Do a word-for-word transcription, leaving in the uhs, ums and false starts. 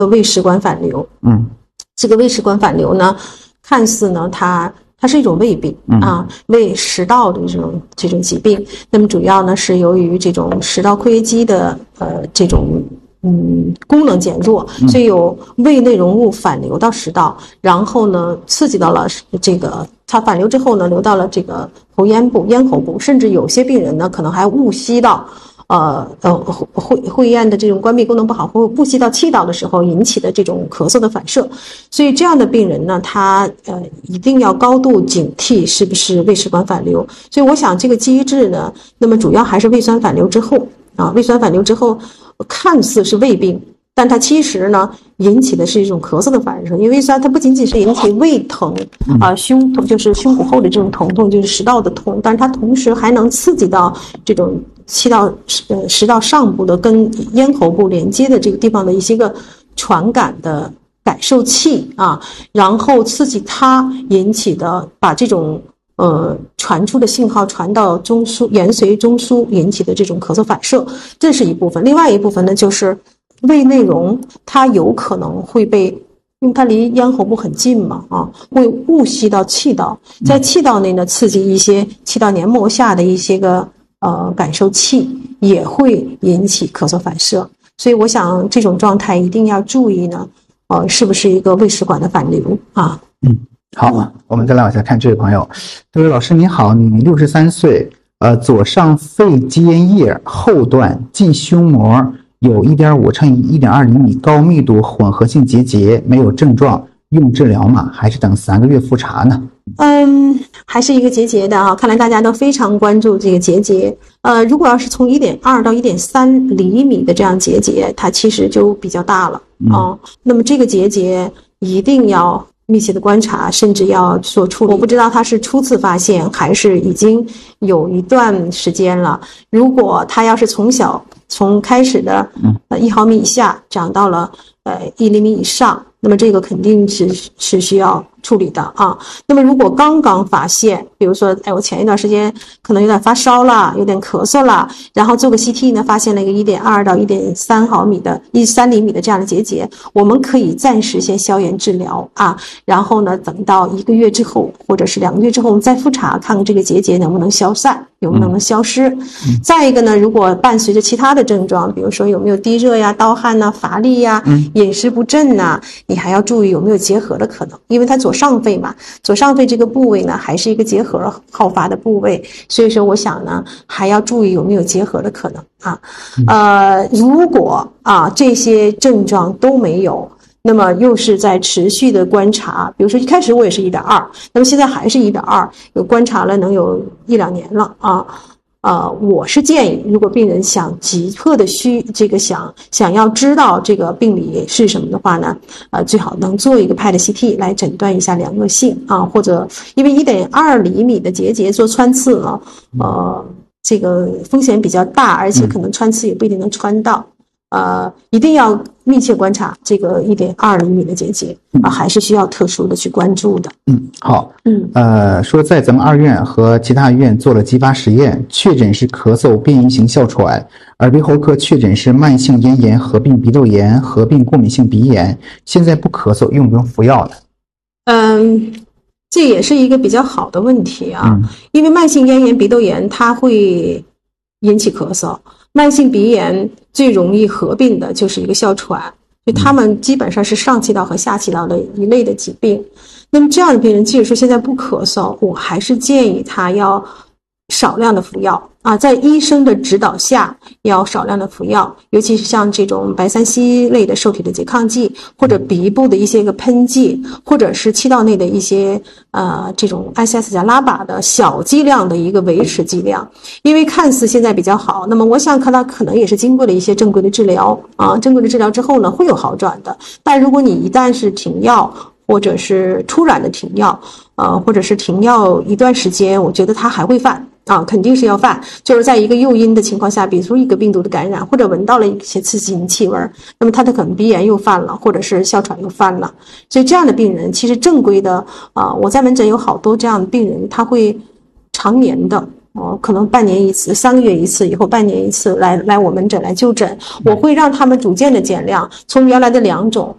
胃食管反流。 嗯， 这个胃食管反流呢，看似呢它它是一种胃病啊，胃食道的这种这种疾病。那么主要呢是由于这种食道括约肌的呃这种嗯功能减弱，所以有胃内容物反流到食道，然后呢刺激到了这个它反流之后呢流到了这个喉咽部、咽喉部，甚至有些病人呢可能还误吸到。呃呃，会会咽的这种关闭功能不好，或呼吸到气道的时候引起的这种咳嗽的反射，所以这样的病人呢，他呃一定要高度警惕是不是胃食管反流。所以我想这个机制呢，那么主要还是胃酸反流之后啊，胃酸反流之后看似是胃病，但它其实呢引起的是一种咳嗽的反射，因为胃酸它不仅仅是引起胃疼啊、呃、胸痛，就是胸骨后的这种疼痛，就是食道的痛，但是它同时还能刺激到这种气道呃食道上部的跟咽喉部连接的这个地方的一些个传感的感受器啊，然后刺激它引起的把这种呃传出的信号传到中枢，延随中枢引起的这种咳嗽反射，这是一部分。另外一部分呢就是胃内容它有可能会被，因为它离咽喉部很近嘛啊，会误吸到气道，在气道内呢刺激一些气道黏膜下的一些个呃感受器，也会引起咳嗽反射。所以我想这种状态一定要注意呢，呃是不是一个胃食管的反流啊。 嗯，好，我们再来往下看这位朋友，这位老师您好，你六十三岁，呃左上肺基咽叶后段近胸膜有 一点五乘以一点二厘米高密度混合性结节，没有症状，用治疗吗？还是等三个月复查呢？ 嗯，还是一个结节的啊，看来大家都非常关注这个结节。呃，如果要是从 一点二 到 一点三 厘米的这样结节，它其实就比较大了啊、嗯。那么这个结节一定要密切的观察，甚至要做处理。我不知道它是初次发现还是已经有一段时间了。如果它要是从小从开始的呃一毫米以下长到了呃一厘米以上，那么这个肯定是是需要处理的啊。那么如果刚刚发现，比如说哎我前一段时间可能有点发烧了，有点咳嗽了，然后做个 C T 呢发现了一个 一点二 到 一点三 毫米的一三厘米的这样的结节，我们可以暂时先消炎治疗啊，然后呢等到一个月之后或者是两个月之后我们再复查，看看这个结节能不能消散，有没有能消失、嗯嗯、再一个呢，如果伴随着其他的症状，比如说有没有低热呀、盗汗呐、乏力呀、嗯、饮食不振呐，你还要注意有没有结核的可能，因为它左上肺嘛，左上肺这个部位呢还是一个结核好发的部位，所以说我想呢还要注意有没有结核的可能啊。呃，如果啊这些症状都没有，那么又是在持续的观察，比如说一开始我也是 一点二， 那么现在还是 一点二， 有观察了能有一两年了啊。呃，我是建议，如果病人想急迫的需这个想想要知道这个病理是什么的话呢，呃，最好能做一个 P E T C T 来诊断一下良恶性啊，或者因为 一点二 厘米的结节做穿刺呢，呃，这个风险比较大，而且可能穿刺也不一定能穿到。呃，一定要密切观察这个 一点二 厘米的结节啊、呃，还是需要特殊的去关注的。 嗯，好， 嗯， 呃，说在咱们二院和其他医院做了激发实验，确诊是咳嗽变异型哮喘，耳鼻喉科确诊是慢性咽炎合并鼻窦炎合并过敏性鼻炎，现在不咳嗽用不用服药呢？ 嗯，这也是一个比较好的问题啊， 嗯、 因为慢性咽炎、鼻窦炎它会引起咳嗽。慢性鼻炎最容易合并的就是一个哮喘，所以他们基本上是上气道和下气道的一类的疾病。那么这样的病人即使说现在不咳嗽，我还是建议他要少量的服药啊，在医生的指导下要少量的服药，尤其是像这种白三烯类的受体的拮抗剂，或者鼻部的一些个喷剂，或者是气道内的一些呃这种 I C S 加拉巴的小剂量的一个维持剂量。因为看似现在比较好，那么我想看他可能也是经过了一些正规的治疗啊，正规的治疗之后呢会有好转的。但如果你一旦是停药，或者是突然的停药，呃，或者是停药一段时间，我觉得它还会犯啊，肯定是要犯。就是在一个诱因的情况下，比如说一个病毒的感染，或者闻到了一些刺激性气味，那么他的可能鼻炎又犯了，或者是哮喘又犯了。所以这样的病人，其实正规的啊，我在门诊有好多这样的病人，他会常年的。哦，可能半年一次，三个月一次，以后半年一次来来我门诊来就诊，我会让他们逐渐的减量，从原来的两种